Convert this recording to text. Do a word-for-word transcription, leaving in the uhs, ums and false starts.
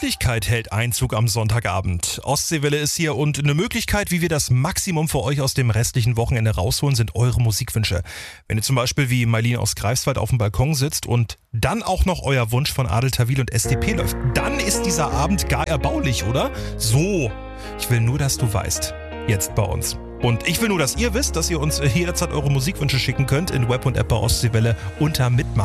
Gemütlichkeit hält Einzug am Sonntagabend. Ostseewelle ist hier und eine Möglichkeit, wie wir das Maximum für euch aus dem restlichen Wochenende rausholen, sind eure Musikwünsche. Wenn ihr zum Beispiel wie Mailin aus Greifswald auf dem Balkon sitzt und dann auch noch euer Wunsch von Adel Tawil und S T P läuft, dann ist dieser Abend gar erbaulich, oder? So, ich will nur, dass du weißt, jetzt bei uns. Und ich will nur, dass ihr wisst, dass ihr uns jederzeit eure Musikwünsche schicken könnt in Web und App bei Ostseewelle unter Mitmachen.